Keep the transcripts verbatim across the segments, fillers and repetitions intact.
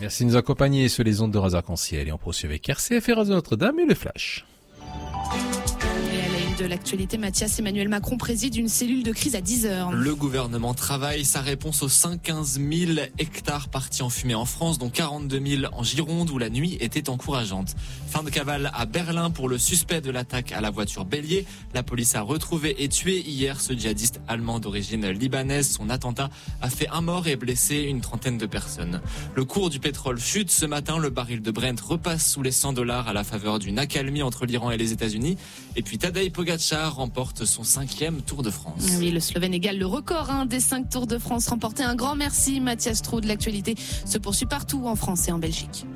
Merci de nous accompagner sur les ondes de Radio Arc-en-Ciel et on poursuit avec R C F et Radio Notre-Dame et le Flash. De l'actualité, Mathias, Emmanuel Macron préside une cellule de crise à dix heures. Le gouvernement travaille sa réponse aux cent quinze mille hectares partis en fumée en France, dont quarante-deux mille en Gironde où la nuit était encourageante. Fin de cavale à Berlin pour le suspect de l'attaque à la voiture bélier. La police a retrouvé et tué hier ce djihadiste allemand d'origine libanaise. Son attentat a fait un mort et blessé une trentaine de personnes. Le cours du pétrole chute. Ce matin, le baril de Brent repasse sous les cent dollars à la faveur d'une accalmie entre l'Iran et les États-Unis. Et puis Tadej Pogačar remporte son cinquième Tour de France. Oui, le Slovène égale le record hein, des cinq Tours de France remportés. Un grand merci, Mathias Trou. De l'actualité se poursuit partout en France et en Belgique.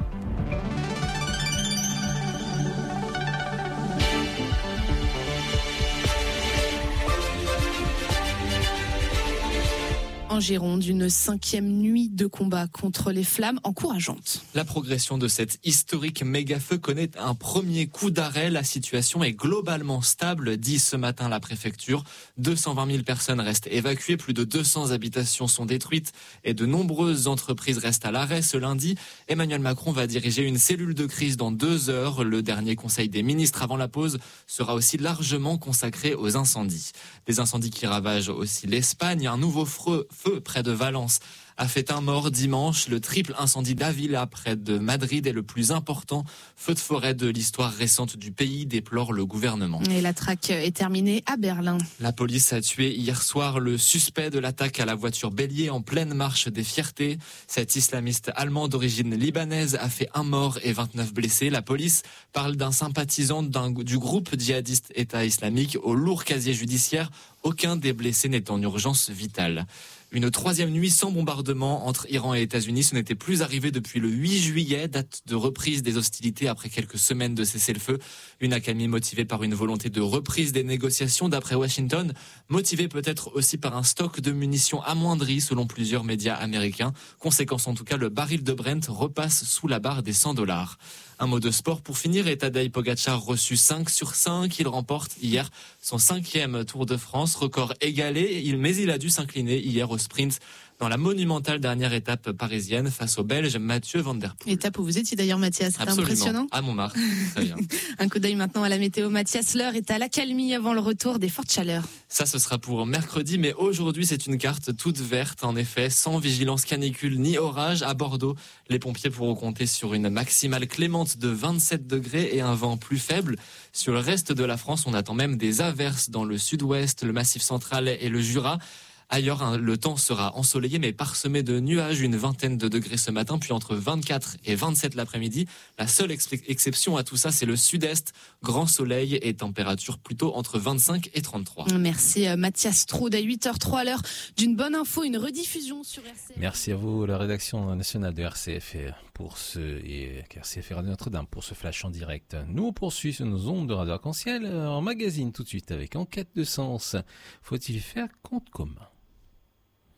En Gironde, une cinquième nuit de combat contre les flammes encourageante. La progression de cet historique méga-feu connaît un premier coup d'arrêt. La situation est globalement stable, dit ce matin la préfecture. deux cent vingt mille personnes restent évacuées, plus de deux cents habitations sont détruites et de nombreuses entreprises restent à l'arrêt. Ce lundi, Emmanuel Macron va diriger une cellule de crise dans deux heures. Le dernier conseil des ministres avant la pause sera aussi largement consacré aux incendies. Des incendies qui ravagent aussi l'Espagne. Un nouveau feu Feu près de Valence a fait un mort dimanche. Le triple incendie d'Avila près de Madrid est le plus important feu de forêt de l'histoire récente du pays, déplore le gouvernement. Et la traque est terminée à Berlin. La police a tué hier soir le suspect de l'attaque à la voiture bélier en pleine marche des fiertés. Cet islamiste allemand d'origine libanaise a fait un mort et vingt-neuf blessés. La police parle d'un sympathisant d'un, du groupe djihadiste État islamique au lourd casier judiciaire. Aucun des blessés n'est en urgence vitale. Une troisième nuit sans bombardement entre Iran et États-Unis. Ce n'était plus arrivé depuis le huit juillet, date de reprise des hostilités après quelques semaines de cessez-le-feu. Une accalmie motivée par une volonté de reprise des négociations d'après Washington, motivée peut-être aussi par un stock de munitions amoindri selon plusieurs médias américains. Conséquence en tout cas, le baril de Brent repasse sous la barre des cent dollars. Un mot de sport pour finir, et Tadej Pogačar reçu cinq sur cinq. Il remporte hier son cinquième Tour de France, record égalé, mais il a dû s'incliner hier au sprint dans la monumentale dernière étape parisienne face au Belge Mathieu Van Der Poel. Étape où vous étiez d'ailleurs, Mathias, c'est impressionnant. À Montmartre, très bien. Un coup d'œil maintenant à la météo. Mathias, l'heure est à l'accalmie avant le retour des fortes chaleurs. Ça, ce sera pour mercredi, mais aujourd'hui, c'est une carte toute verte, en effet, sans vigilance canicule ni orage. À Bordeaux, les pompiers pourront compter sur une maximale clémente de vingt-sept degrés et un vent plus faible. Sur le reste de la France, on attend même des averses dans le sud-ouest, le Massif central et le Jura. Ailleurs, hein, le temps sera ensoleillé mais parsemé de nuages, une vingtaine de degrés ce matin, puis entre vingt-quatre et vingt-sept l'après-midi. La seule ex- exception à tout ça, c'est le sud-est. Grand soleil et température plutôt entre vingt-cinq et trente-trois. Merci Mathias Trou. À huit heures trois, l'heure d'une bonne info, une rediffusion sur R C F. Merci à vous, la rédaction nationale de R C F pour ce, et R C F et Radio Notre-Dame pour ce flash en direct. Nous, on poursuit sur nos ondes de Radio Arc-en-Ciel en magazine tout de suite avec Enquête de sens. Faut-il faire compte commun?